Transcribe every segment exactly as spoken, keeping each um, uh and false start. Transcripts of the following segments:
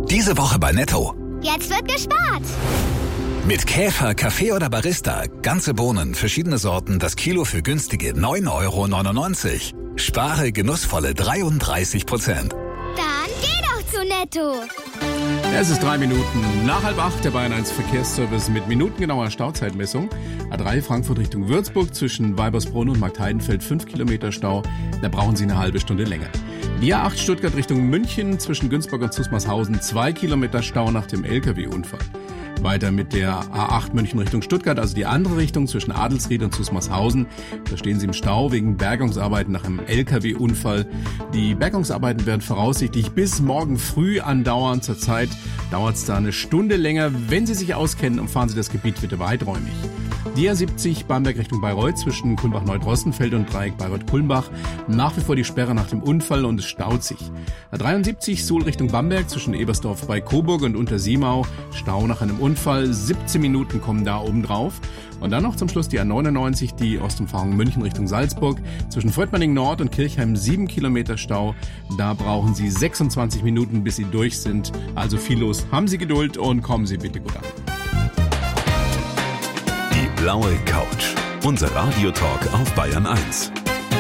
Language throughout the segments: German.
Diese Woche bei Netto. Jetzt wird gespart. Mit Käfer, Kaffee oder Barista. Ganze Bohnen, verschiedene Sorten, das Kilo für günstige neun Euro neunundneunzig. Spare genussvolle dreiunddreißig Prozent. Dann geh doch zu Netto. Es ist drei Minuten nach halb acht, der Bayern eins Verkehrsservice mit minutengenauer Stauzeitmessung. A drei Frankfurt Richtung Würzburg zwischen Weibersbrunn und Marktheidenfeld fünf Kilometer Stau. Da brauchen Sie eine halbe Stunde länger. Die A acht Stuttgart Richtung München zwischen Günzburg und Zusmarshausen zwei Kilometer Stau nach dem L K W-Unfall. Weiter mit der A acht München Richtung Stuttgart, also die andere Richtung zwischen Adelsried und Zusmarshausen. Da stehen Sie im Stau wegen Bergungsarbeiten nach einem L K W-Unfall. Die Bergungsarbeiten werden voraussichtlich bis morgen früh andauern. Zurzeit dauert es da eine Stunde länger. Wenn Sie sich auskennen, umfahren Sie das Gebiet bitte weiträumig. Die A siebzig Bamberg Richtung Bayreuth zwischen Kulmbach-Neudrossenfeld und Dreieck Bayreuth-Kulmbach. Nach wie vor die Sperre nach dem Unfall und es staut sich. A dreiundsiebzig Suhl Richtung Bamberg zwischen Ebersdorf bei Coburg und Untersiemau. Stau nach einem Unfall. siebzehn Minuten kommen da oben drauf. Und dann noch zum Schluss die A neunundneunzig, die Ostumfahrung München Richtung Salzburg. Zwischen Fröttmanning Nord und Kirchheim sieben Kilometer Stau. Da brauchen Sie sechsundzwanzig Minuten, bis Sie durch sind. Also viel los. Haben Sie Geduld und kommen Sie bitte gut an. Die blaue Couch. Unser Radiotalk auf Bayern eins.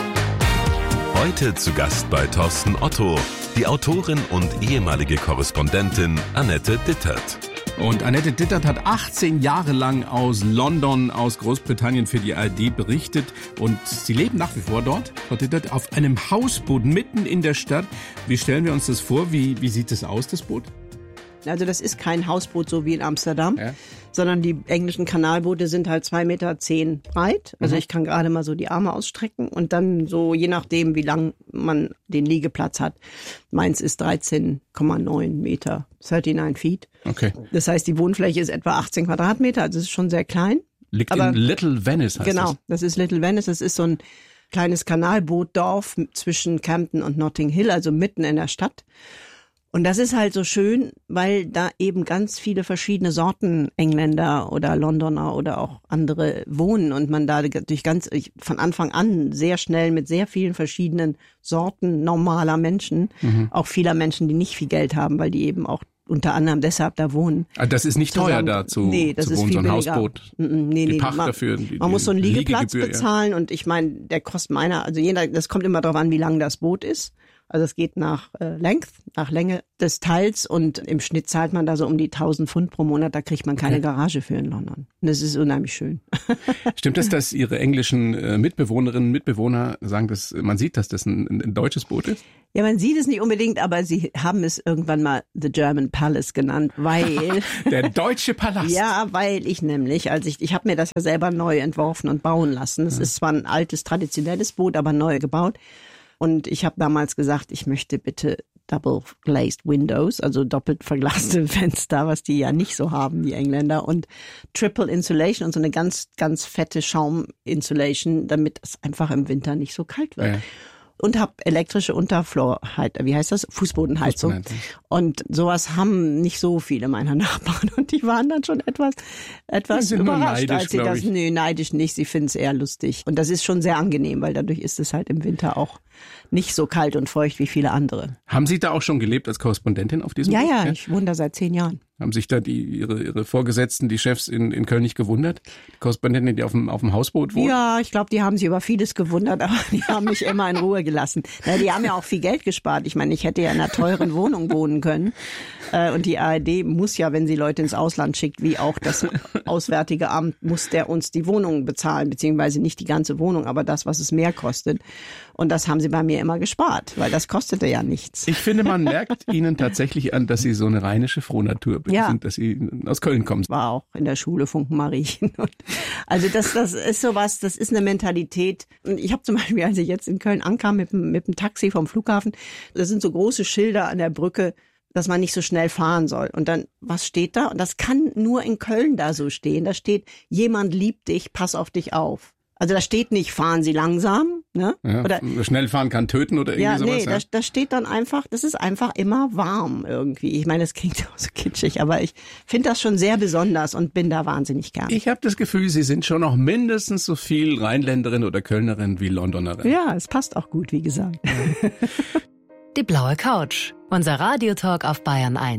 Heute zu Gast bei Thorsten Otto, die Autorin und ehemalige Korrespondentin Annette Dittert. Und Annette Dittert hat achtzehn Jahre lang aus London, aus Großbritannien für die A R D berichtet. Und Sie leben nach wie vor dort, Frau Dittert, auf einem Hausboot mitten in der Stadt. Wie stellen wir uns das vor? Wie, wie sieht es aus, das Boot? Also das ist kein Hausboot so wie in Amsterdam, Ja. sondern die englischen Kanalboote sind halt zwei Komma zehn Meter breit. Also Mhm. ich kann gerade mal so die Arme ausstrecken und dann so, je nachdem, wie lang man den Liegeplatz hat. Meins ist dreizehn Komma neun Meter, neununddreißig Feet. Okay. Das heißt, die Wohnfläche ist etwa achtzehn Quadratmeter, also es ist schon sehr klein. Liegt Aber- in Little Venice, heißt Genau, das. das ist Little Venice. Das ist so ein kleines Kanalbootdorf zwischen Camden und Notting Hill, also mitten in der Stadt. Und das ist halt so schön, weil da eben ganz viele verschiedene Sorten Engländer oder Londoner oder auch andere wohnen und man da durch ganz ich, von Anfang an sehr schnell mit sehr vielen verschiedenen Sorten normaler Menschen, Mhm. auch vieler Menschen, die nicht viel Geld haben, weil die eben auch unter anderem deshalb da wohnen. Ah, das ist nicht teuer, zusammen- da zu, nee, das zu ist wohnen, so viel ein billiger. Hausboot. Mm, mm, nee, die nee, Pacht man, dafür. Die, man die muss so einen Liegeplatz Liegegebühr, ja. bezahlen und ich meine, der kostet meiner, also jeder, das kommt immer darauf an, wie lang das Boot ist. Also es geht nach äh, Length, nach Länge des Teils und im Schnitt zahlt man da so um die tausend Pfund pro Monat, da kriegt man keine Okay. Garage für in London. Und das ist unheimlich schön. Stimmt es, dass Ihre englischen äh, Mitbewohnerinnen und Mitbewohner sagen, dass man sieht, dass das ein, ein, ein deutsches Boot ist? Ja, man sieht es nicht unbedingt, aber sie haben es irgendwann mal The German Palace genannt, weil... Der deutsche Palast. Ja, weil ich nämlich, als ich, ich habe mir das ja selber neu entworfen und bauen lassen. Es ist zwar ein altes, traditionelles Boot, aber neu gebaut. Und ich habe damals gesagt, ich möchte bitte double glazed windows, also doppelt verglaste Fenster, was die ja nicht so haben, die Engländer, und triple insulation und so eine ganz, ganz fette Schaum-Insulation, damit es einfach im Winter nicht so kalt wird. Ja. Und habe elektrische Unterfloorheizung, wie heißt das? Fußbodenheizung. Fußbodenheizung. Und sowas haben nicht so viele meiner Nachbarn und die waren dann schon etwas, etwas Die sind nur überrascht, neidisch, als sie glaub das, ich. nö, neidisch nicht, sie finden es eher lustig. Und das ist schon sehr angenehm, weil dadurch ist es halt im Winter auch nicht so kalt und feucht wie viele andere. Haben Sie da auch schon gelebt als Korrespondentin auf diesem Ja, Boot? ja, ich wohne da seit zehn Jahren. Haben sich da die ihre ihre Vorgesetzten, die Chefs in, in Köln nicht gewundert? Die Korrespondentin, die auf dem auf dem Hausboot wohnt? Ja, ich glaube, die haben sich über vieles gewundert, aber die haben mich immer in Ruhe gelassen. Na, die haben ja auch viel Geld gespart. Ich meine, ich hätte ja in einer teuren Wohnung wohnen können. Äh, Und die A R D muss ja, wenn sie Leute ins Ausland schickt, wie auch das Auswärtige Amt, muss der uns die Wohnung bezahlen, beziehungsweise nicht die ganze Wohnung, aber das, was es mehr kostet. Und das haben sie bei mir immer gespart, weil das kostete ja nichts. Ich finde, man merkt Ihnen tatsächlich an, dass Sie so eine rheinische Frohnatur Ja. sind, dass Sie aus Köln kommen. War auch in der Schule Funkenmariechen. Und also das, das ist sowas, das ist eine Mentalität. Und ich habe zum Beispiel, als ich jetzt in Köln ankam mit, dem- mit dem Taxi vom Flughafen, da sind so große Schilder an der Brücke, dass man nicht so schnell fahren soll. Und dann, was steht da? Und das kann nur in Köln da so stehen. Da steht, jemand liebt dich, pass auf dich auf. Also da steht nicht, fahren Sie langsam, ne? Ja, Oder schnell fahren kann töten oder irgendwie ja, sowas. nee, ja? da, da steht dann einfach, das ist einfach immer warm irgendwie. Ich meine, das klingt auch so kitschig, aber ich finde das schon sehr besonders und bin da wahnsinnig gern. Ich habe das Gefühl, Sie sind schon noch mindestens so viel Rheinländerin oder Kölnerin wie Londonerin. Ja, es passt auch gut, wie gesagt. Die blaue Couch. Unser Radiotalk auf Bayern eins.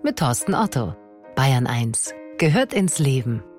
mit Thorsten Otto. Bayern eins gehört ins Leben.